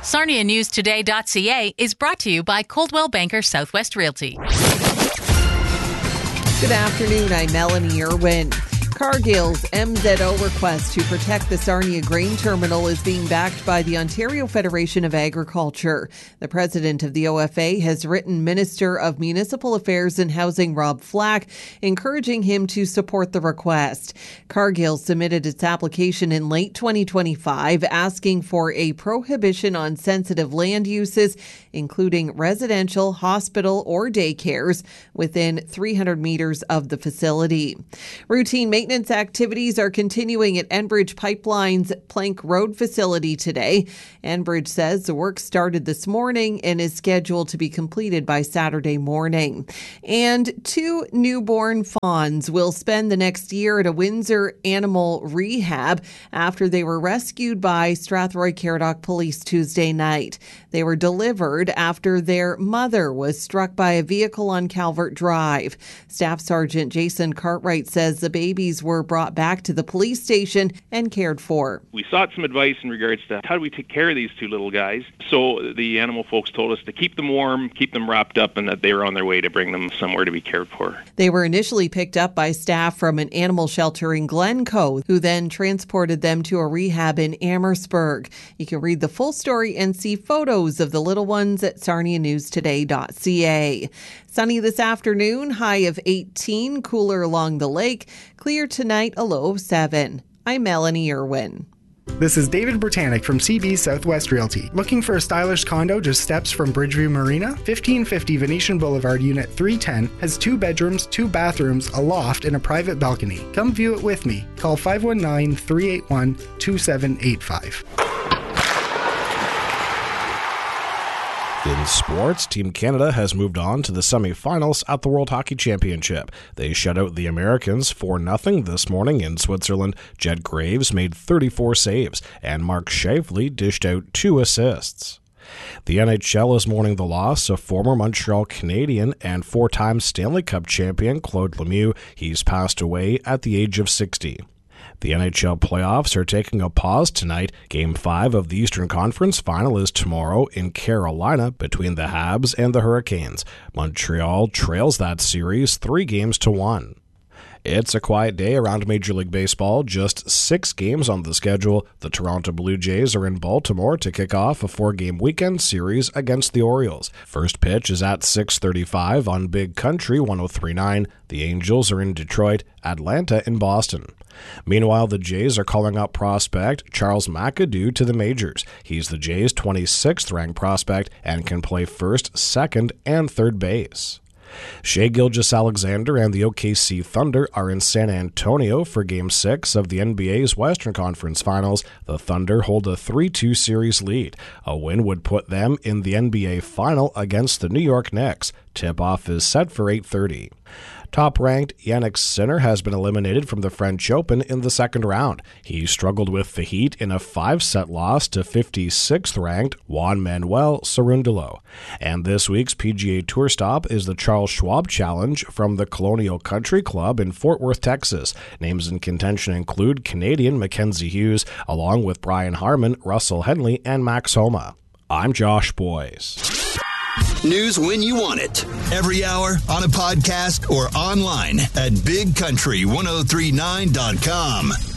SarniaNewsToday.ca is brought to you by Coldwell Banker Southwest Realty. Good afternoon, I'm Melanie Irwin. Cargill's MZO request to protect the Sarnia Grain Terminal is being backed by the Ontario Federation of Agriculture. The president of the OFA has written Minister of Municipal Affairs and Housing Rob Flack, encouraging him to support the request. Cargill submitted its application in late 2025, asking for a prohibition on sensitive land uses, including residential, hospital, or daycares, within 300 meters of the facility. Routine maintenance activities are continuing at Enbridge Pipeline's Plank Road facility today. Enbridge says the work started this morning and is scheduled to be completed by Saturday morning. And 2 newborn fawns will spend the next year at a Windsor animal rehab after they were rescued by Strathroy Caradoc Police Tuesday night. They were delivered after their mother was struck by a vehicle on Calvert Drive. Staff Sergeant Jason Cartwright says the babies were brought back to the police station and cared for. We sought some advice in regards to how do we take care of these 2 little guys. So the animal folks told us to keep them warm, keep them wrapped up, and that they were on their way to bring them somewhere to be cared for. They were initially picked up by staff from an animal shelter in Glencoe, who then transported them to a rehab in Amherstburg. You can read the full story and see photos of the little ones at sarnianewstoday.ca. Sunny this afternoon, high of 18, cooler along the lake. Clear tonight, a low of 7. I'm Melanie Irwin. This is David Britannic from CB Southwest Realty. Looking for a stylish condo just steps from Bridgeview Marina? 1550 Venetian Boulevard Unit 310 has 2 bedrooms, 2 bathrooms, a loft, and a private balcony. Come view it with me. Call 519-381-2785. In sports, Team Canada has moved on to the semifinals at the World Hockey Championship. They shut out the Americans 4-0 this morning in Switzerland. Jed Graves made 34 saves, and Mark Scheifele dished out 2 assists. The NHL is mourning the loss of former Montreal Canadian and 4-time Stanley Cup champion Claude Lemieux. He's passed away at the age of 60. The NHL playoffs are taking a pause tonight. Game 5 of the Eastern Conference Final is tomorrow in Carolina between the Habs and the Hurricanes. Montreal trails that series 3-1. It's a quiet day around Major League Baseball. Just 6 games on the schedule. The Toronto Blue Jays are in Baltimore to kick off a 4-game weekend series against the Orioles. First pitch is at 6:35 on Big Country 103.9. The Angels are in Detroit, Atlanta in Boston. Meanwhile, the Jays are calling up prospect Charles McAdoo to the majors. He's the Jays' 26th-ranked prospect and can play first, second, and third base. Shai Gilgeous-Alexander and the OKC Thunder are in San Antonio for Game 6 of the NBA's Western Conference Finals. The Thunder hold a 3-2 series lead. A win would put them in the NBA Final against the New York Knicks. Tip-off is set for 8:30. Top-ranked Jannik Sinner has been eliminated from the French Open in the second round. He struggled with the heat in a 5-set loss to 56th-ranked Juan Manuel Cerundolo. And this week's PGA Tour stop is the Charles Schwab Challenge from the Colonial Country Club in Fort Worth, Texas. Names in contention include Canadian Mackenzie Hughes, along with Brian Harman, Russell Henley, and Max Homa. I'm Josh Boyce. News when you want it. Every hour, on a podcast, or online at bigcountry1039.com.